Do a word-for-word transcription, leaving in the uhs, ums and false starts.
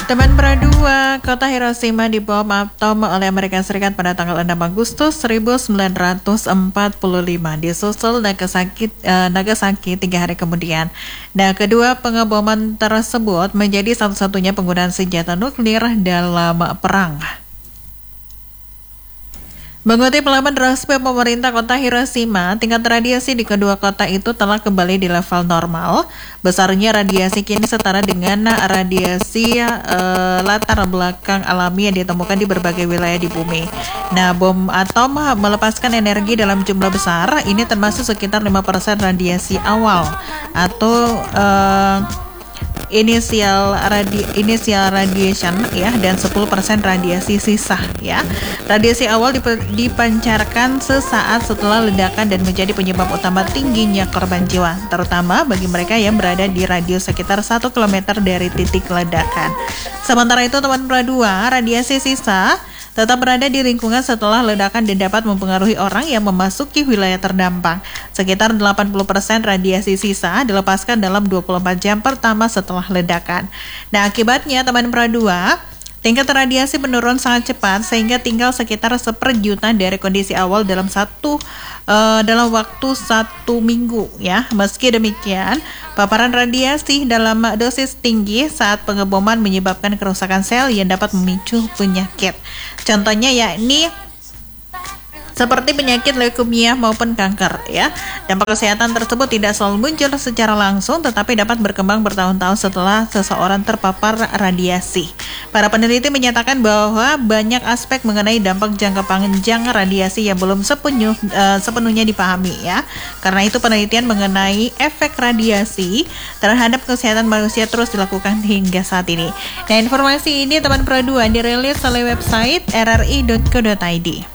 Teman Pradua, kota Hiroshima dibom atom oleh Amerika Serikat pada tanggal enam Agustus seribu sembilan ratus empat puluh lima, disusul Nagasaki, eh, Nagasaki tiga hari kemudian. Nah, kedua pengeboman tersebut menjadi satu-satunya penggunaan senjata nuklir dalam perang. Mengutip laman resmi pemerintah kota Hiroshima, tingkat radiasi di kedua kota itu telah kembali di level normal. Besarnya radiasi kini setara dengan radiasi uh, latar belakang alami yang ditemukan di berbagai wilayah di bumi. Nah, bom atom melepaskan energi dalam jumlah besar. Ini termasuk sekitar lima persen radiasi awal atau uh, initial radi initial radiation ya, dan sepuluh persen radiasi sisa ya. Radiasi awal dip- dipancarkan sesaat setelah ledakan dan menjadi penyebab utama tingginya korban jiwa, terutama bagi mereka yang berada di radius sekitar satu kilometer dari titik ledakan. Sementara itu, teman Pradua, radiasi sisa tetap berada di lingkungan setelah ledakan dan dapat mempengaruhi orang yang memasuki wilayah terdampak. Sekitar delapan puluh persen radiasi sisa dilepaskan dalam dua puluh empat jam pertama setelah ledakan. Nah, akibatnya teman Pradua, tingkat radiasi menurun sangat cepat sehingga tinggal sekitar seperjuta dari kondisi awal dalam satu uh, dalam waktu satu minggu ya. Meski demikian, paparan radiasi dalam dosis tinggi saat pengeboman menyebabkan kerusakan sel yang dapat memicu penyakit. Contohnya yakni seperti penyakit leukemia maupun kanker ya. Dampak kesehatan tersebut tidak selalu muncul secara langsung, tetapi dapat berkembang bertahun-tahun setelah seseorang terpapar radiasi. Para peneliti menyatakan bahwa banyak aspek mengenai dampak jangka panjang radiasi yang belum sepenuh, uh, sepenuhnya dipahami ya. Karena itu penelitian mengenai efek radiasi terhadap kesehatan manusia terus dilakukan hingga saat ini. Nah, informasi ini teman Pradua dirilis oleh website r r i dot co dot i d.